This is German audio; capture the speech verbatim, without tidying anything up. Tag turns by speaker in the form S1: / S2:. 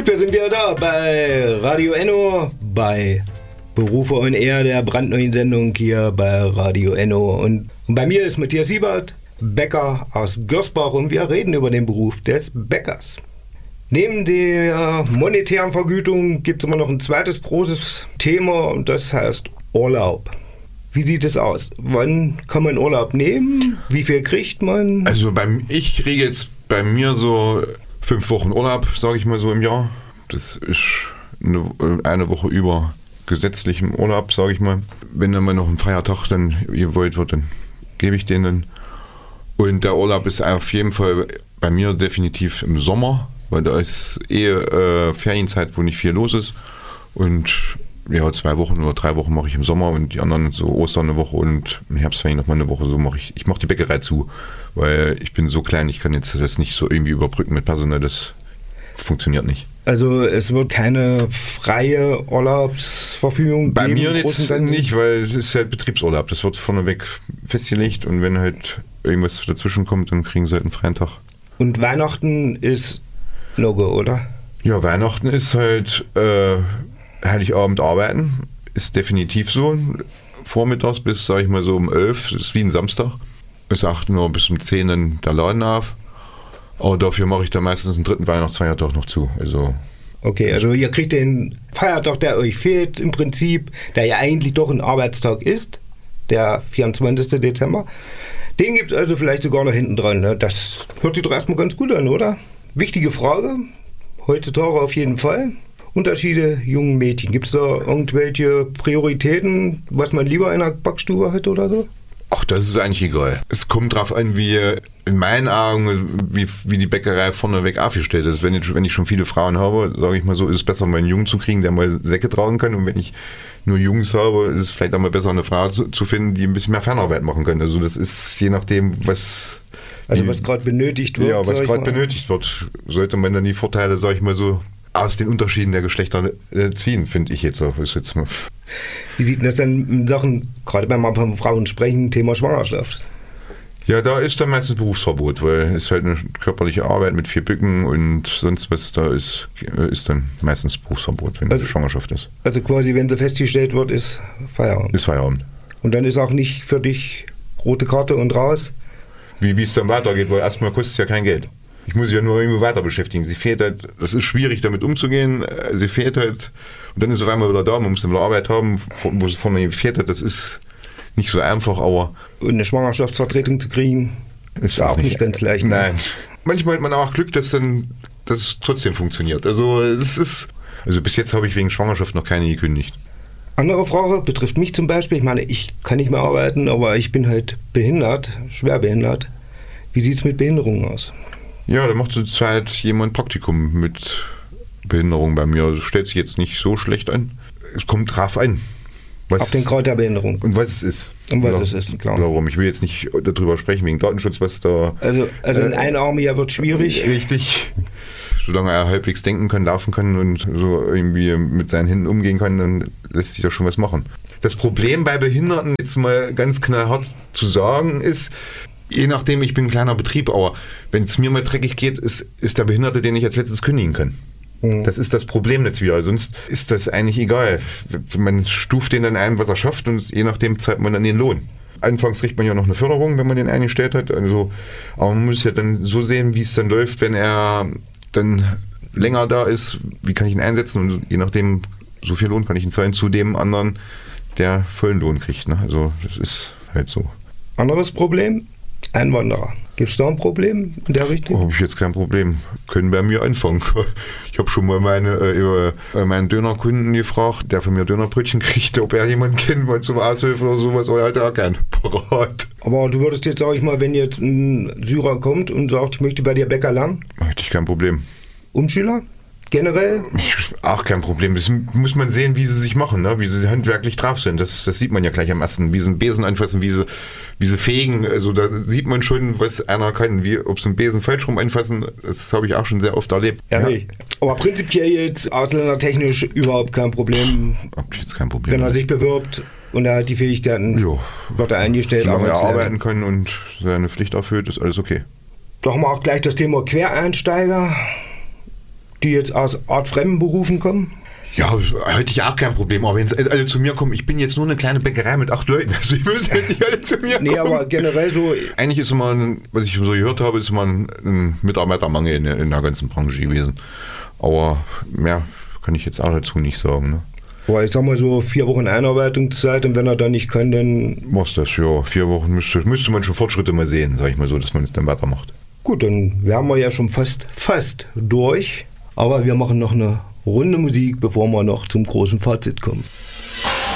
S1: Gut, wir sind wieder da bei Radio Enno, bei Berufe on Air, der brandneuen Sendung hier bei Radio Enno. Und, und bei mir ist Matthias Siebert, Bäcker aus Görsbach, und wir reden über den Beruf des Bäckers. Neben der monetären Vergütung gibt es immer noch ein zweites großes Thema, und das heißt Urlaub. Wie sieht es aus? Wann kann man Urlaub nehmen? Wie viel kriegt man?
S2: Also beim, ich kriege jetzt bei mir so fünf Wochen Urlaub, sage ich mal so im Jahr. Das ist eine, eine Woche über gesetzlichem Urlaub, sage ich mal. Wenn dann mal noch ein Feiertag dann gewollt wird, dann gebe ich den dann. Und der Urlaub ist auf jeden Fall bei mir definitiv im Sommer, weil da ist eh äh, Ferienzeit, wo nicht viel los ist. Und ja, zwei Wochen oder drei Wochen mache ich im Sommer und die anderen so Ostern eine Woche und im Herbstferien nochmal eine Woche. So mache ich. Ich mache die Bäckerei zu, weil ich bin so klein, ich kann jetzt das nicht so irgendwie überbrücken mit Personal, das funktioniert nicht.
S1: Also es wird keine freie Urlaubsverfügung
S2: bei
S1: geben?
S2: Bei mir jetzt nicht, weil es ist halt Betriebsurlaub. Das wird vorneweg festgelegt und wenn halt irgendwas dazwischen kommt, dann kriegen sie halt einen freien Tag.
S1: Und Weihnachten ist No-Go, oder? Ja,
S2: Weihnachten ist halt äh, Heiligabend arbeiten, ist definitiv so. Vormittags bis, sag ich mal so, um elf, das ist wie ein Samstag. Bis acht Uhr bis um zehn dann der Laden auf. Aber dafür mache ich dann meistens einen dritten Weihnachtsfeiertag noch zu. Also
S1: okay, also ihr kriegt den Feiertag, der euch fehlt im Prinzip, der ja eigentlich doch ein Arbeitstag ist, der vierundzwanzigsten Dezember. Den gibt es also vielleicht sogar noch hinten dran. Ne? Das hört sich doch erstmal ganz gut an, oder? Wichtige Frage, heutzutage auf jeden Fall. Unterschiede jungen Mädchen. Gibt es da irgendwelche Prioritäten, was man lieber in einer Backstube hat oder so?
S2: Ach, das ist eigentlich egal. Es kommt drauf an, wie in meinen Augen, wie, wie die Bäckerei vorneweg aufgestellt ist. Wenn ich, wenn ich schon viele Frauen habe, sage ich mal so, ist es besser, mal einen Jungen zu kriegen, der mal Säcke tragen kann. Und wenn ich nur Jungs habe, ist es vielleicht auch mal besser, eine Frau zu, zu finden, die ein bisschen mehr Fernarbeit machen können. Also das ist je nachdem, was...
S1: Also wie, was gerade benötigt wird.
S2: Ja, was gerade benötigt wird. Sollte man dann die Vorteile, sage ich mal so, aus den Unterschieden der Geschlechter äh, ziehen, finde ich jetzt so. Ist jetzt mal.
S1: Wie sieht denn das denn in Sachen, gerade wenn wir von Frauen sprechen, Thema Schwangerschaft?
S2: Ja, da ist dann meistens Berufsverbot, weil es halt eine körperliche Arbeit mit vier Bücken und sonst was da ist, ist dann meistens Berufsverbot, wenn also, Schwangerschaft ist.
S1: Also quasi, wenn sie festgestellt wird, ist Feierabend.
S2: Ist Feierabend.
S1: Und dann ist auch nicht für dich rote Karte und raus?
S2: Wie, wie es dann weitergeht, weil erstmal kostet es ja kein Geld. Ich muss sie ja nur irgendwo weiter beschäftigen. Sie fehlt halt, das ist schwierig damit umzugehen, sie fehlt halt und dann ist sie auf einmal wieder da, man muss dann wieder Arbeit haben, wo sie vorne fehlt hat, das ist nicht so einfach, aber...
S1: Und eine Schwangerschaftsvertretung zu kriegen, ist auch nicht, nicht ganz leicht.
S2: Nein. Ne? Manchmal hat man auch Glück, dass dann dass es trotzdem funktioniert. Also es ist, also bis jetzt habe ich wegen Schwangerschaft noch keine gekündigt.
S1: Andere Frage betrifft mich zum Beispiel. Ich meine, ich kann nicht mehr arbeiten, aber ich bin halt behindert, schwer behindert. Wie sieht es mit Behinderungen aus?
S2: Ja, da macht zurzeit jemand Praktikum mit Behinderung bei mir. Das stellt sich jetzt nicht so schlecht an. Es kommt drauf an. Was
S1: auf den Grad der Behinderung.
S2: Und was es ist.
S1: Und was ja, es ist, klar.
S2: Darum. Ich will jetzt nicht darüber sprechen, wegen Datenschutz, was da...
S1: Also, also ein äh, Einarmiger wird schwierig.
S2: Richtig. Solange er halbwegs denken kann, laufen kann und so irgendwie mit seinen Händen umgehen kann, dann lässt sich ja schon was machen. Das Problem bei Behinderten, jetzt mal ganz knallhart zu sagen, ist, je nachdem, ich bin ein kleiner Betrieb, aber wenn es mir mal dreckig geht, ist, ist der Behinderte, den ich als letztes kündigen kann. Mhm. Das ist das Problem jetzt wieder. Sonst ist das eigentlich egal. Man stuft den dann ein, was er schafft und je nachdem zahlt man dann den Lohn. Anfangs kriegt man ja noch eine Förderung, wenn man den eingestellt hat. Also, aber man muss ja dann so sehen, wie es dann läuft, wenn er dann länger da ist. Wie kann ich ihn einsetzen? Und je nachdem, so viel Lohn kann ich ihn zahlen zu dem anderen, der vollen Lohn kriegt. Ne? Also das ist halt so.
S1: Anderes Problem? Einwanderer. Gibt es da ein Problem in der Richtung?
S2: Oh, habe ich jetzt kein Problem. Können bei mir anfangen. Ich habe schon mal meine, äh, meinen Dönerkunden gefragt, der von mir Dönerbrötchen kriegt, ob er jemanden kennt, mal zum Aushilfe oder sowas, oder halt auch keinen parat.
S1: Aber du würdest jetzt, sag ich mal, wenn jetzt ein Syrer kommt und sagt, ich möchte bei dir Bäcker lernen?
S2: Hätte ich kein Problem.
S1: Umschüler? Generell?
S2: Ach, kein Problem. Das muss man sehen, wie sie sich machen, ne? Wie sie handwerklich drauf sind. Das, das sieht man ja gleich am ersten. Wie sie einen Besen anfassen, wie sie, wie sie fegen. Also da sieht man schon, was einer kann. Wie, ob sie einen Besen falsch rum anfassen, das habe ich auch schon sehr oft erlebt.
S1: Ja, ja. Aber prinzipiell jetzt ausländertechnisch überhaupt kein Problem.
S2: Hab ich jetzt kein Problem.
S1: Wenn er sich bewirbt und er hat die Fähigkeiten, jo. Wird er eingestellt.
S2: Solange er arbeiten kann und seine Pflicht erfüllt, ist alles okay.
S1: Doch mal auch gleich das Thema Quereinsteiger. die jetzt aus artfremden Berufen kommen?
S2: Ja, hätte ich auch kein Problem, aber wenn alle zu mir kommen, ich bin jetzt nur eine kleine Bäckerei mit acht Leuten, also ich müssen jetzt nicht alle zu mir kommen.
S1: Nee, aber generell so...
S2: Eigentlich ist immer, ein, was ich so gehört habe, ist immer ein, ein Mitarbeitermangel in, in der ganzen Branche gewesen. Aber mehr kann ich jetzt auch dazu nicht sagen. Ne?
S1: Aber ich sag mal so, vier Wochen Einarbeitungszeit und wenn er dann nicht kann, dann...
S2: Machst das, ja. Vier Wochen müsste, müsste man schon Fortschritte mal sehen, sag ich mal so, dass man es dann weitermacht.
S1: Gut, dann wären wir ja schon fast, fast durch. Aber wir machen noch eine Runde Musik, bevor wir noch zum großen Fazit kommen.